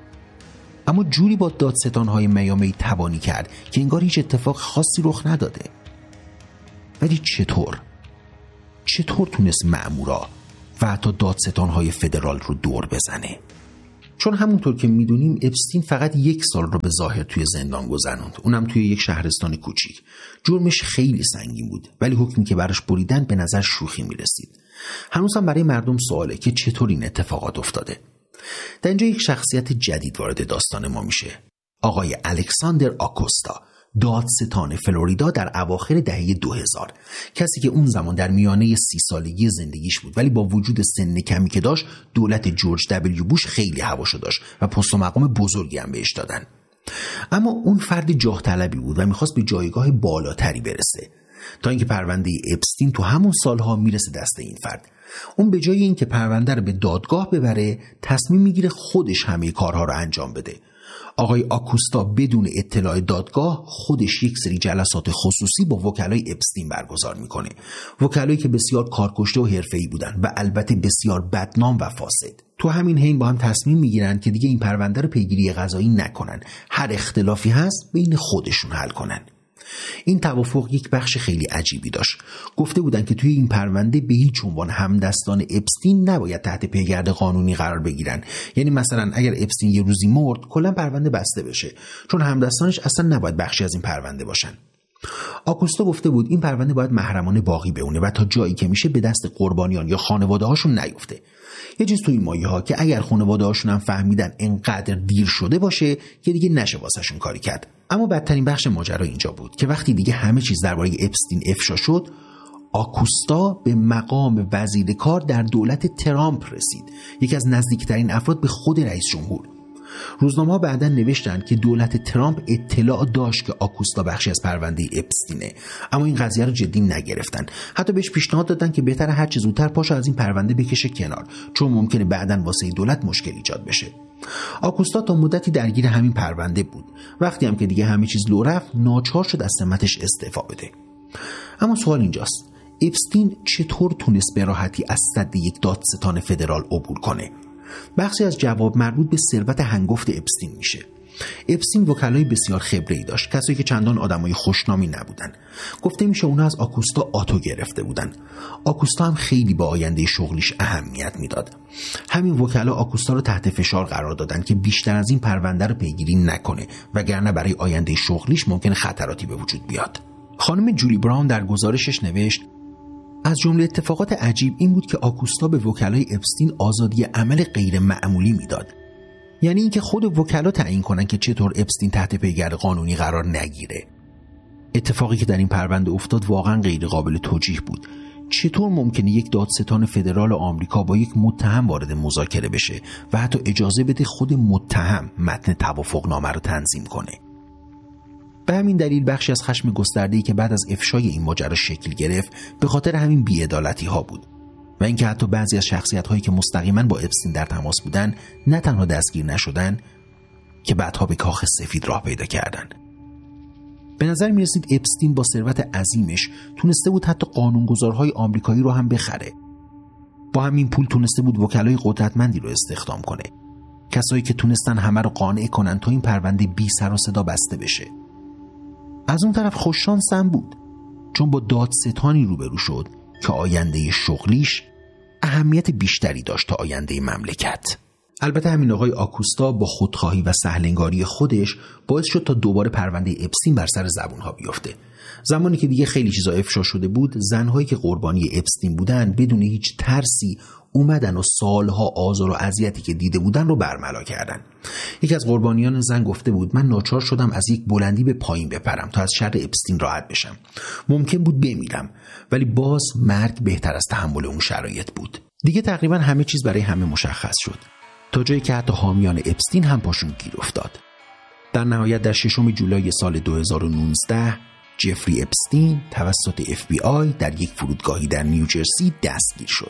اما جوری با دادستانهای میامی تبانی کرد که انگار هیچ اتفاق خاصی رخ نداده. ولی چطور تونست مأمورا و حتی دادستان‌های فدرال رو دور بزنه؟ چون همونطور که میدونیم اپستین فقط 1 سال رو به ظاهر توی زندان گذروند، اونم توی یک شهرستان کوچیک. جرمش خیلی سنگین بود، ولی حکمی که براش بریدن به نظر شوخی میرسید. هنوزم برای مردم سواله که چطور این اتفاقات افتاده. در اینجا یک شخصیت جدید وارد داستان ما میشه، آقای الکساندر آکوستا، دادستان فلوریدا در اواخر دهه 2000. کسی که اون زمان در میانه 30 سالگی زندگیش بود، ولی با وجود سن کمی که داشت دولت جورج دبلیو بوش خیلی هواشو داشت و پست و مقام بزرگی هم بهش دادن. اما اون فرد جاه طلبی بود و میخواست به جایگاه بالاتری برسه، تا اینکه پرونده اپستین تو همون سالها میرسه دست این فرد. اون به جای اینکه پرونده رو به دادگاه ببره، تصمیم میگیره خودش همه کارها رو انجام بده. آقای آکوستا بدون اطلاع دادگاه خودش یک سری جلسات خصوصی با وکلای اپستین برگزار میکنه، وکلایی که بسیار کارکشته و حرفه‌ای بودن و البته بسیار بدنام و فاسد. تو همین حین با هم تصمیم میگیرن که دیگه این پرونده رو پیگیری قضایی نکنن، هر اختلافی هست بین خودشون حل کنن. این توافق یک بخش خیلی عجیبی داشت. گفته بودن که توی این پرونده به هیچ عنوان همدستان اپستین نباید تحت پیگرد قانونی قرار بگیرن. یعنی مثلا اگر اپستین یه روزی مرد کلا پرونده بسته بشه، چون همدستانش اصلا نباید بخشی از این پرونده باشن. آکوستا گفته بود این پرونده باید محرمانه باقی بمونه و تا جایی که میشه به دست قربانیان یا خانواده هاشون نیفته. یه چیز تو این مایه ها که اگر خانواده هاشون هم فهمیدن انقدر دیر شده باشه که دیگه نشه واسهشون کاری کرد. اما بدترین بخش ماجرا اینجا بود که وقتی دیگه همه چیز درباره اپستین افشا شد، آکوستا به مقام وزیر کار در دولت ترامپ رسید، یکی از نزدیکترین افراد به خود رئیس جمهور. روزنامه‌ها بعداً نوشتن که دولت ترامپ اطلاع داشت که آکوستا بخشی از پرونده اپستینه، اما این قضیه رو جدی نگرفتن. حتی بهش پیشنهاد دادن که بهتره هر چه زودتر پاشو از این پرونده بکشه کنار، چون ممکنه بعداً واسه دولت مشکل ایجاد بشه. آکوستا تا مدتی درگیر همین پرونده بود. وقتی هم که دیگه همه چیز لو رفت، ناچار شد از سمتش استعفا بده. اما سوال اینجاست، اپستین چطور تونست به راحتی از سد یک دادستان فدرال عبور کنه؟ بخشی از جواب مربوط به ثروت هنگفت اپستین میشه. اپستین وکلای بسیار خبره‌ای داشت، کسایی که چندان آدمای خوشنامی نبودن. گفته میشه اونا از آکوستا آتو گرفته بودن. آکوستا هم خیلی به آینده شغلیش اهمیت میداد. همین وکلا آکوستا رو تحت فشار قرار دادن که بیشتر از این پرونده رو پیگیری نکنه، وگرنه برای آینده شغلیش ممکن خطراتی به وجود بیاد. خانم جولی براون در گزارشش نوشت از جمله اتفاقات عجیب این بود که آکوستا به وکلای اپستین آزادی عمل غیر معمولی میداد. یعنی اینکه خود وکلا تعیین کنن که چطور اپستین تحت پیگرد قانونی قرار نگیره. اتفاقی که در این پرونده افتاد واقعا غیر قابل توجیه بود. چطور ممکنه یک دادستان فدرال آمریکا با یک متهم وارد مذاکره بشه و حتی اجازه بده خود متهم متن توافقنامه رو تنظیم کنه؟ به همین دلیل بخشی از خشم گسترده‌ای که بعد از افشای این ماجرا شکل گرفت به خاطر همین بی‌عدالتی‌ها بود و اینکه حتی بعضی از شخصیت‌هایی که مستقیما با اپستین در تماس بودن نه تنها دستگیر نشدن که بعدها به کاخ سفید راه پیدا کردن. به نظر می‌رسید اپستین با ثروت عظیمش تونسته بود حتی قانونگذارهای آمریکایی رو هم بخره. با همین پول تونسته بود وکلای قدرتمندی رو استخدام کنه، کسایی که تونستن همه رو قانع کنن تا این پرونده بی سر و صدا بسته بشه. از اون طرف خوششانس هم بود، چون با دادستانی روبرو شد که آینده شغلیش اهمیت بیشتری داشت تا آینده مملکت. البته همین آقای آکوستا با خودخواهی و سهلنگاری خودش باعث شد تا دوباره پرونده اپستین بر سر زبونها بیفته. زمانی که دیگه خیلی چیزا افشا شده بود، زنهایی که قربانی اپستین بودن بدون هیچ ترسی اومدن و سالها آزار و اذیتی که دیده بودن رو برملا کردن. یکی از قربانیان زن گفته بود من ناچار شدم از یک بلندی به پایین بپرم تا از شر اپستین راحت بشم. ممکن بود بمیرم، ولی باز مرگ بهتر از تحمل اون شرایط بود. دیگه تقریبا همه چیز برای همه مشخص شد، تا جایی که حتی حامیان اپستین هم پاشون گیر افتاد. در نهایت در 6 جولای سال 2019 جفری اپستین توسط FBI در یک فرودگاهی در نیوجرسی دستگیر شد.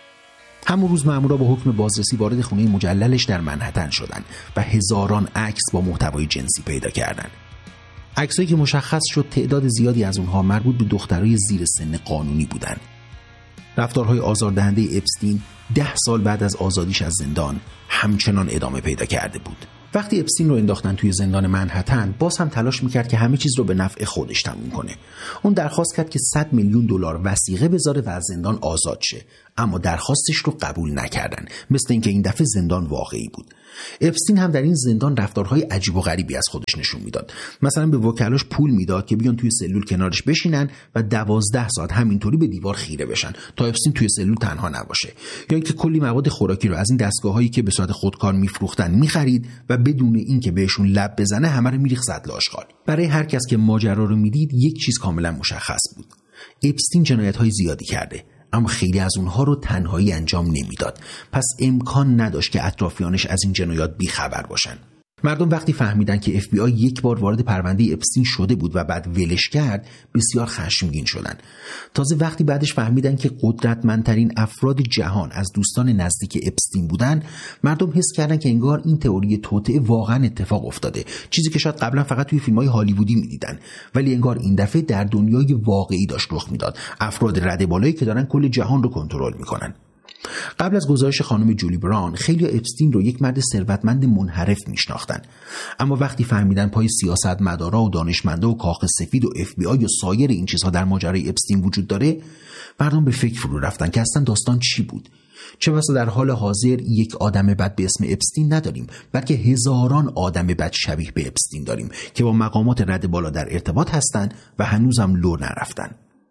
همون روز مامورا با حکم بازرسی وارد خونه مجللش در منهتن شدند و هزاران عکس با محتوای جنسی پیدا کردند. عکسایی که مشخص شد تعداد زیادی از اونها مربوط به دخترای زیر سن قانونی بودند. رفتارهای آزاردهنده اپستین 10 سال بعد از آزادیش از زندان همچنان ادامه پیدا کرده بود. وقتی اپستین رو انداختن توی زندان منهتن، باز هم تلاش میکرد که همه چیز رو به نفع خودش تموم کنه. اون درخواست کرد که $100 میلیون وثیقه بذاره و از زندان آزاد شه، اما درخواستش رو قبول نکردن، مثل اینکه این دفعه زندان واقعی بود. اپستین هم در این زندان رفتارهای عجیب و غریبی از خودش نشون میداد. مثلا به وکلاش پول میداد که بیان توی سلول کنارش بشینن و 12 ساعت همینطوری به دیوار خیره بشن تا اپستین توی سلول تنها نباشه، یا اینکه کلی مواد خوراکی رو از این دستگاه‌هایی که به صورت خودکار میفروختن می‌خرید و بدون اینکه بهشون لب بزنه همه رو میریخت زد لاشخال. برای هر کس که ماجرا رو میدید یک چیز کاملا مشخص بود: اپستین جنایت‌های زیادی کرده، اما خیلی از اونها رو تنهایی انجام نمیداد، پس امکان نداشت که اطرافیانش از این جنایات بیخبر باشن. مردم وقتی فهمیدن که FBI یک بار وارد پرونده اپستین شده بود و بعد ولش کرد، بسیار خشمگین شدن. تازه وقتی بعدش فهمیدن که قدرتمندترین افراد جهان از دوستان نزدیک اپستین بودن، مردم حس کردن که انگار این تئوری توطئه واقعا اتفاق افتاده، چیزی که شاید قبلا فقط توی فیلم‌های هالیوودی می‌دیدن، ولی انگار این دفعه در دنیای واقعی داشت رخ میداد. افراد رده بالایی که دارن کل جهان رو کنترل می‌کنن. قبل از گزارش خانم جولی براون، خیلی اپستین رو یک مرد ثروتمند منحرف میشناختن، اما وقتی فهمیدن پای سیاستمدارا و دانشمندا و کاخ سفید و FBI و سایر این چیزها در ماجرای اپستین وجود داره، مردم به فکر فرو رفتن که اصلا داستان چی بود. چه بسا در حال حاضر یک آدم بد به اسم اپستین نداریم، بلکه هزاران آدم بد شبیه به اپستین داریم که با مقامات رد بالا در ارتباط هستن و هنوزم لو نرفتن.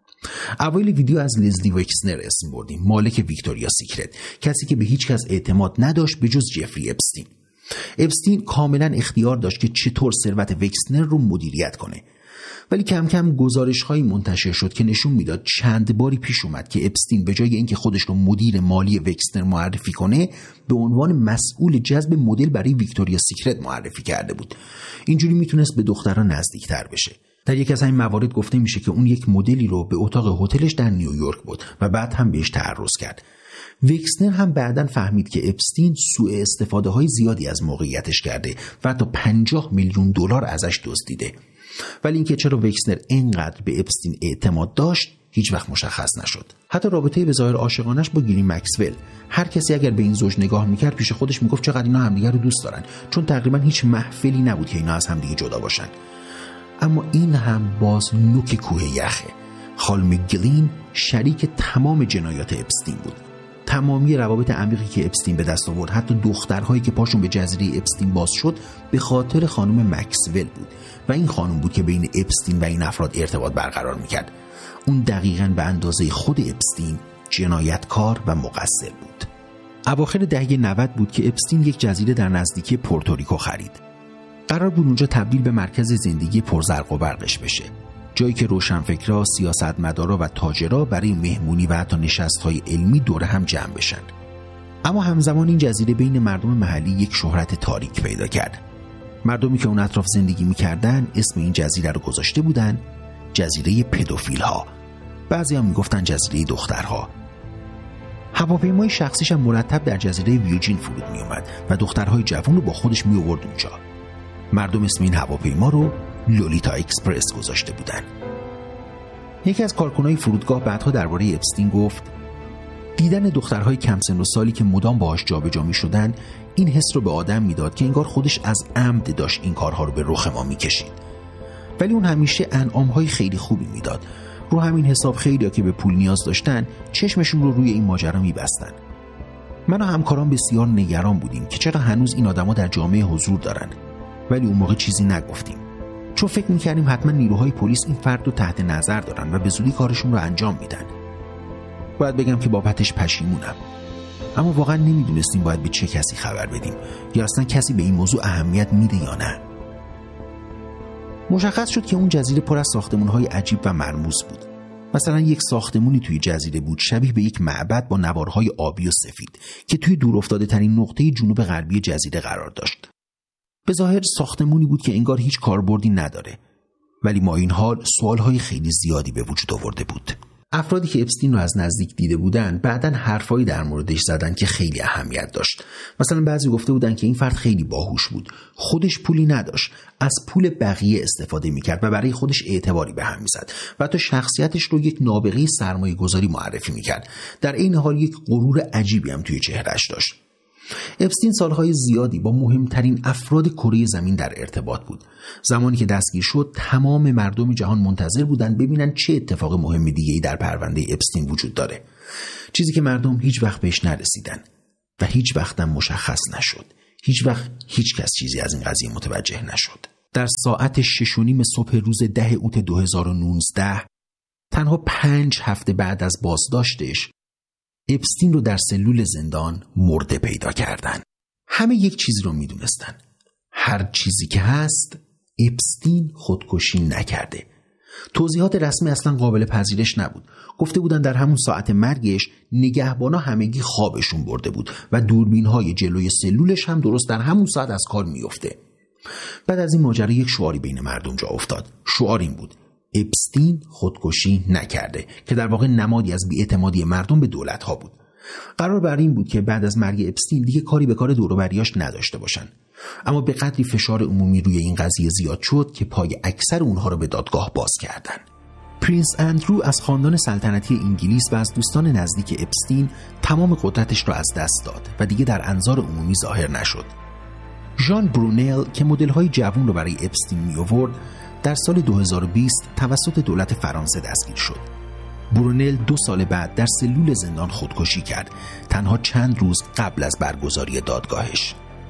اوایل ویدیو از لزلی وکسنر اسم بردیم، مالک ویکتوریا سیکرت، کسی که به هیچ کس اعتماد نداشت به جز جفری اپستین. اپستین کاملا اختیار داشت که چطور ثروت وکسنر رو مدیریت کنه، ولی کم کم گزارش‌هایی منتشر شد که نشون میداد چند باری پیش اومد که اپستین به جای اینکه خودش رو مدیر مالی وکسنر معرفی کنه، به عنوان مسئول جذب مدل برای ویکتوریا سیکرت معرفی کرده بود. اینجوری میتونست به دختران نزدیکتر بشه. در یک از این موارد گفته میشه که اون یک مدلی رو به اتاق هتلش در نیویورک بود و بعد هم بهش تعرض کرد. وکسنر هم بعداً فهمید که اپستین سوء استفاده های زیادی از موقعیتش کرده و حتی $50 میلیون ازش دزدیده. ولی اینکه چرا وکسنر اینقدر به اپستین اعتماد داشت هیچ وقت مشخص نشد. حتی رابطه به ظاهر عاشقانش با گیلین مکسول، هر کسی اگر به این زوج نگاه میکرد پیش خودش میگفت چقدر اینا همدیگه رو دوست دارن، چون تقریبا هیچ محفلی نبود که اینا از همدیگه جدا باشن. اما این هم باز نوک کوه یخه. خانم گیلین شریک تمام جنایات اپستین بود. تمامی روابط عمیقی که اپستین به دست آورد، حتی دخترهایی که پاشون به جزیره اپستین باز شد، به خاطر خانم مکسول بود و این خانم بود که بین اپستین و این افراد ارتباط برقرار میکرد. اون دقیقاً به اندازه خود اپستین جنایتکار و مقصر بود. اواخر دهه 90 بود که اپستین یک جزیره در نزدیکی پورتوریکو خرید. قرار بود اونجا تبدیل به مرکز زندگی پرزرق و برقش بشه، جایی که روشنفکرا، سیاستمدارا و تاجرا برای مهمونی و حتی نشست‌های علمی دور هم جمع بشن. اما همزمان این جزیره بین مردم محلی یک شهرت تاریک پیدا کرد. مردمی که اون اطراف زندگی می‌کردن اسم این جزیره رو گذاشته بودن جزیره پدوفیل‌ها. بعضی‌ها میگفتن جزیره دخترها. هواپیمای شخصیش هم مرتب در جزیره ویوجین فرود می‌اومد و دخترهای جوان رو با خودش می‌آورد اونجا. مردم اسم این هواپیما رو لولیتا اکسپرس گذاشته بودن. یکی از کارکنای فرودگاه بعدها درباره اپستین گفت دیدن دخترهای کم سن و سالی که مدام باهاش جابجا می‌شدن این حس رو به آدم میداد که انگار خودش از عمد داشت این کارها رو به رخ ما می‌کشید. ولی اون همیشه انعام‌های خیلی خوبی میداد. رو همین حساب خیلی‌ها که به پول نیاز داشتن چشمشون رو روی این ماجرا می‌بستن. من و همکاران بسیار نگران بودیم که چرا هنوز این آدما در جامعه حضور دارن. ولی اون موقع چیزی نگفتیم، چون فکر می‌کردیم حتما نیروهای پلیس این فرد رو تحت نظر دارن و به زودی کارشون رو انجام میدن. باید بگم که بابتش پشیمونم، اما واقعا نمیدونستیم باید به چه کسی خبر بدیم یا اصلا کسی به این موضوع اهمیت میده یا نه. مشخص شد که اون جزیره پر از ساختمان‌های عجیب و مرموز بود. مثلا یک ساختمونی توی جزیره بود شبیه به یک معبد با نوارهای آبی و سفید که توی دورافتاده‌ترین نقطه جنوب غربی جزیره قرار داشت. به ظاهر ساختمونی بود که انگار هیچ کاربردی نداره، ولی ما این حال سوالهای خیلی زیادی به وجود آورده بود. افرادی که اپستین رو از نزدیک دیده بودن بعدن حرفایی در موردش زدن که خیلی اهمیت داشت. مثلا بعضی گفته بودن که این فرد خیلی باهوش بود، خودش پولی نداشت، از پول بقیه استفاده میکرد و برای خودش اعتباری به هم میزد و حتی شخصیتش رو یک نابغه سرمایه گذاری معرفی میکرد. در این حال یک غرور عجیبی هم توی چهرهش داشت. اپستین سالهای زیادی با مهمترین افراد کره زمین در ارتباط بود. زمانی که دستگیر شد تمام مردم جهان منتظر بودند ببینن چه اتفاق مهم دیگه‌ای در پرونده اپستین وجود داره. چیزی که مردم هیچ وقت بهش نرسیدن و هیچ وقت هم مشخص نشد. هیچ وقت هیچ کس چیزی از این قضیه متوجه نشد. در ساعت 6:30 صبح روز 10 اوت 2019 تنها 5 هفته بعد از بازداشتش اپستین رو در سلول زندان مرده پیدا کردن. همه یک چیزی رو میدونستن. هر چیزی که هست اپستین خودکشی نکرده. توضیحات رسمی اصلا قابل پذیرش نبود. گفته بودن در همون ساعت مرگش نگهبانا همگی خوابشون برده بود و دوربین‌های جلوی سلولش هم درست در همون ساعت از کار میفته. بعد از این ماجرا یک شعاری بین مردم جا افتاد. شعار این بود: اپستین خودکشی نکرده، که در واقع نمادی از بی‌اعتمادی مردم به دولت‌ها بود. قرار بر این بود که بعد از مرگ اپستین دیگه کاری به کار دور و بریاش نداشته باشن. اما به قدری فشار عمومی روی این قضیه زیاد شد که پای اکثر اونها رو به دادگاه باز کردن. پرنس اندرو از خاندان سلطنتی انگلیس و از دوستان نزدیک اپستین تمام قدرتش را از دست داد و دیگه در انظار عمومی ظاهر نشد. ژان برونل که مدل‌های جوان رو برای اپستین می آورد، در سال 2020 توسط دولت فرانسه دستگیر شد. برونل 2 سال بعد در سلول زندان خودکشی کرد، تنها چند روز قبل از برگزاری دادگاهش.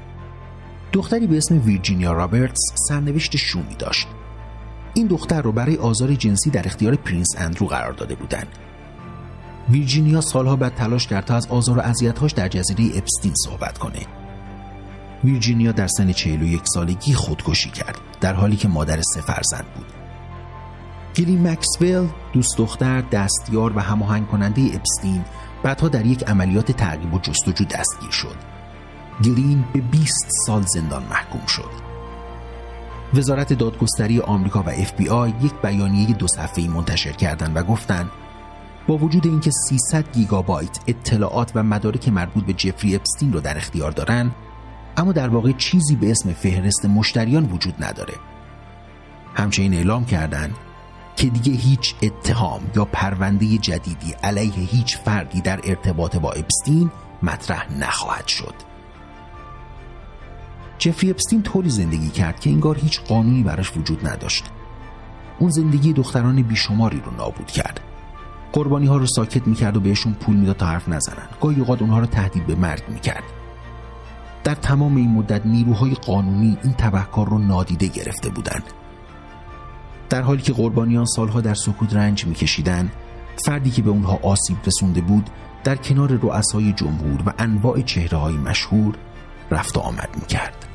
دختری به اسم ویرجینیا رابرتس سرنوشت شومی داشت. این دختر رو برای آزار جنسی در اختیار پرنس اندرو قرار داده بودند. ویرجینیا سالها بعد تلاش کرد تا از آزار و اذیت‌هاش در جزیره اپستین صحبت کنه. ویرجینیا در سن 41 سالگی خودکشی کرد، در حالی که مادر 3 فرزند بود. گلی مکسول، دوست دختر، دستیار و هماهنگ کننده اپستین، بعدها در یک عملیات تعقیب و جستجو دستگیر شد. گلین به 20 سال زندان محکوم شد. وزارت دادگستری آمریکا و FBI یک بیانیه 2 صفحه‌ای منتشر کردند و گفتند با وجود اینکه 300 گیگابایت اطلاعات و مدارک مربوط به جفری اپستین رو در اختیار دارن، اما در واقع چیزی به اسم فهرست مشتریان وجود نداره. همچنین اعلام کردند که دیگه هیچ اتهام یا پرونده جدیدی علیه هیچ فردی در ارتباط با اپستین مطرح نخواهد شد. جفری اپستین طوری زندگی کرد که انگار هیچ قانونی براش وجود نداشت. اون زندگی دختران بیشماری رو نابود کرد. قربانی ها رو ساکت میکرد و بهشون پول میداد تا حرف نزنن. گاهی اوقات اونها رو تهدید به مرگ میکرد. در تمام این مدت نیروهای قانونی این تبهکار رو نادیده گرفته بودند. در حالی که قربانیان سالها در سکوت رنج میکشیدند، فردی که به اونها آسیب رسونده بود در کنار رؤسای جمهور و انواع چهره‌های مشهور رفت و آمد میکرد.